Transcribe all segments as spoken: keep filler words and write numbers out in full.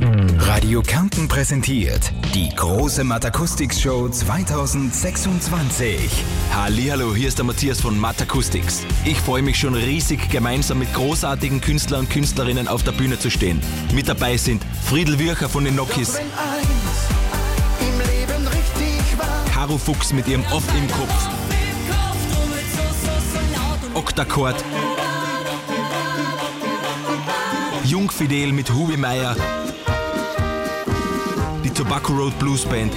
Radio Kärnten präsentiert die große Matt-Acoustics-Show zwanzig sechsundzwanzig. Hallihallo, hier ist der Matthias von Matt-Acoustics. Ich freue mich schon riesig, gemeinsam mit großartigen Künstlern und Künstlerinnen auf der Bühne zu stehen. Mit dabei sind Friedl Würcher von den Nokis, Caro Fuchs mit ihrem Off im Kopf, Octachord, Jungfidel mit Hubi Meier, die Tobacco Road Blues Band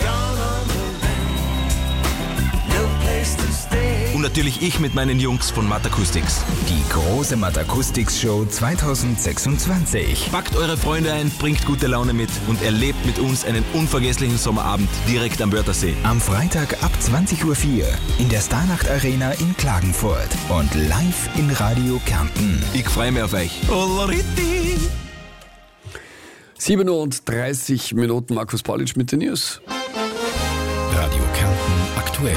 und natürlich ich mit meinen Jungs von Matt-Acoustics. Die große Matt-Acoustics-Show zwanzig sechsundzwanzig. Packt eure Freunde ein, bringt gute Laune mit und erlebt mit uns einen unvergesslichen Sommerabend direkt am Wörthersee. Am Freitag ab zwanzig Uhr vier in der Starnacht Arena in Klagenfurt und live in Radio Kärnten. Ich freue mich auf euch. sieben Uhr und dreißig Minuten, Markus Paulitsch mit den News. Radio Kärnten aktuell.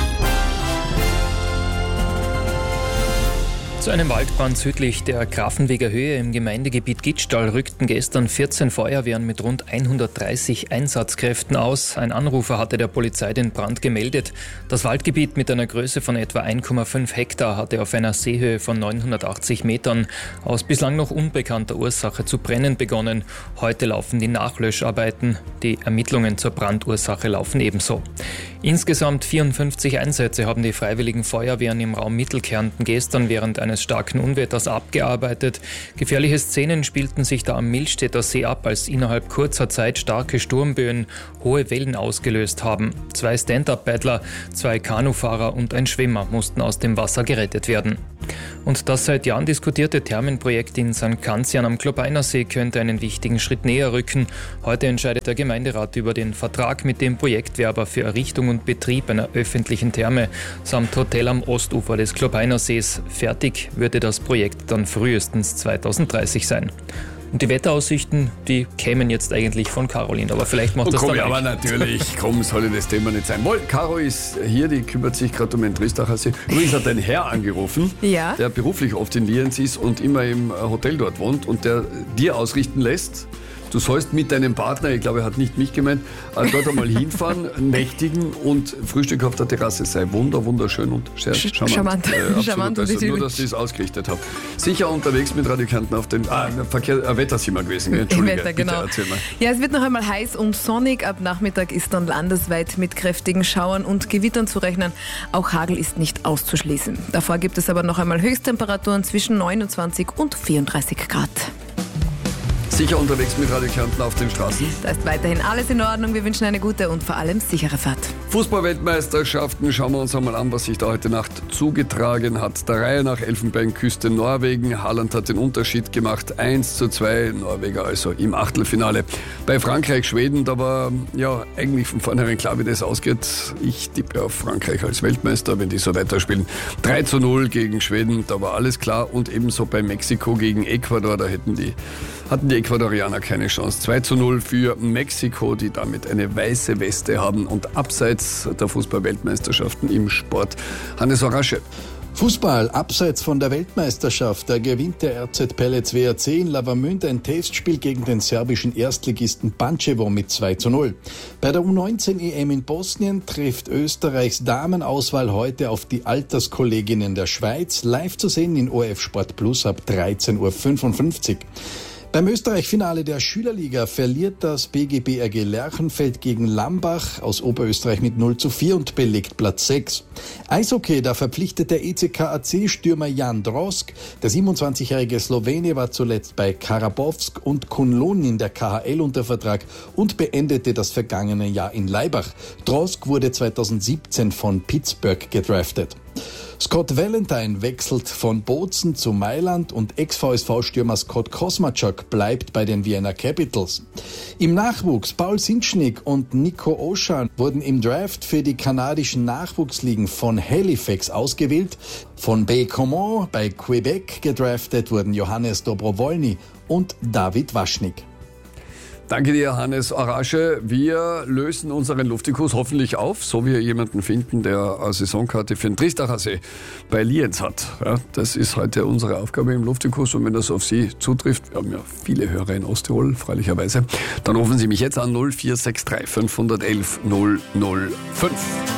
Zu einem Waldbrand südlich der Grafenweger Höhe im Gemeindegebiet Gitschtal rückten gestern vierzehn Feuerwehren mit rund hundertdreißig Einsatzkräften aus. Ein Anrufer hatte der Polizei den Brand gemeldet. Das Waldgebiet mit einer Größe von etwa eins Komma fünf Hektar hatte auf einer Seehöhe von neunhundertachtzig Metern aus bislang noch unbekannter Ursache zu brennen begonnen. Heute laufen die Nachlöscharbeiten. Die Ermittlungen zur Brandursache laufen ebenso. Insgesamt vierundfünfzig Einsätze haben die Freiwilligen Feuerwehren im Raum Mittelkärnten gestern während eines starken Unwetters abgearbeitet. Gefährliche Szenen spielten sich da am Millstätter See ab, als innerhalb kurzer Zeit starke Sturmböen hohe Wellen ausgelöst haben. Zwei Stand-Up-Paddler, zwei Kanufahrer und ein Schwimmer mussten aus dem Wasser gerettet werden. Und das seit Jahren diskutierte Thermenprojekt in Sankt Kanzian am Klobeinersee könnte einen wichtigen Schritt näher rücken. Heute entscheidet der Gemeinderat über den Vertrag mit dem Projektwerber für Errichtung und Betrieb einer öffentlichen Therme samt Hotel am Ostufer des Klobeinersees. Fertig würde das Projekt dann frühestens zweitausenddreißig sein. Und die Wetteraussichten, die kämen jetzt eigentlich von Caroline, aber vielleicht macht das komm, dann ja, aber natürlich, komm, soll das Thema nicht sein. Wohl, Caro ist hier, die kümmert sich gerade um den Tristacher See. Übrigens hat ein Herr angerufen, ja? der beruflich oft in Lienz ist und immer im Hotel dort wohnt und der dir ausrichten lässt, du sollst mit deinem Partner, ich glaube, er hat nicht mich gemeint, dort einmal hinfahren, nächtigen und Frühstück auf der Terrasse sei wunder, wunderschön und sehr charmant. Charmant. Äh, absolut. Charmant Also nur, dass ich es ausgerichtet habe. Sicher unterwegs mit Radio Kärnten auf dem ah, Verkehr, äh, Wetter sind wir gewesen. Entschuldige, Wetter, genau. Bitte, erzähl mal. Ja, es wird noch einmal heiß und sonnig. Ab Nachmittag ist dann landesweit mit kräftigen Schauern und Gewittern zu rechnen. Auch Hagel ist nicht auszuschließen. Davor gibt es aber noch einmal Höchsttemperaturen zwischen neunundzwanzig und vierunddreißig Grad. Sicher unterwegs mit Radio Kärnten auf den Straßen. Da ist weiterhin alles in Ordnung. Wir wünschen eine gute und vor allem sichere Fahrt. Fußball-Weltmeisterschaften, schauen wir uns einmal an, was sich da heute Nacht zugetragen hat. Der Reihe nach Elfenbeinküste Norwegen. Haaland hat den Unterschied gemacht. eins zu zwei, Norweger also im Achtelfinale. Bei Frankreich, Schweden, da war ja eigentlich von vornherein klar, wie das ausgeht. Ich tippe auf Frankreich als Weltmeister, wenn die so weiterspielen. drei zu null gegen Schweden, da war alles klar. Und ebenso bei Mexiko gegen Ecuador, da hätten die, hatten die Ecuadorianer keine Chance. zwei zu null für Mexiko, die damit eine weiße Weste haben und abseits der Fußball-Weltmeisterschaften im Sport. Hannes Orasche. Fußball, abseits von der Weltmeisterschaft, da gewinnt der R Z Pellets W R C in Lavamünde ein Testspiel gegen den serbischen Erstligisten Pančevo mit zwei zu null. Bei der U neunzehn E M in Bosnien trifft Österreichs Damenauswahl heute auf die Alterskolleginnen der Schweiz, live zu sehen in O R F Sport Plus ab dreizehn Uhr fünfundfünfzig. Beim Österreich-Finale der Schülerliga verliert das B G B R G Lerchenfeld gegen Lambach aus Oberösterreich mit null zu vier und belegt Platz sechs. Eishockey, da verpflichtet der E C K A C-Stürmer Jan Drosk. Der siebenundzwanzigjährige Slowene war zuletzt bei Karabowsk und Kunlun in der K H L unter Vertrag und beendete das vergangene Jahr in Laibach. Drosk wurde zweitausendsiebzehn von Pittsburgh gedraftet. Scott Valentine wechselt von Bozen zu Mailand und Ex-V S V-Stürmer Scott Kosmachuk bleibt bei den Vienna Capitals. Im Nachwuchs Paul Sinschnik und Nico Oschan wurden im Draft für die kanadischen Nachwuchsligen von Halifax ausgewählt. Von Baie-Comeau bei Quebec gedraftet wurden Johannes Dobrowolny und David Waschnik. Danke dir, Hannes Arasche. Wir lösen unseren Luftikus hoffentlich auf, so wir jemanden finden, der eine Saisonkarte für den Tristacher See bei Lienz hat. Ja, das ist heute unsere Aufgabe im Luftikus und wenn das auf Sie zutrifft, wir haben ja viele Hörer in Osttirol, freilicherweise, dann rufen Sie mich jetzt an null vier sechs drei fünf eins eins null null fünf.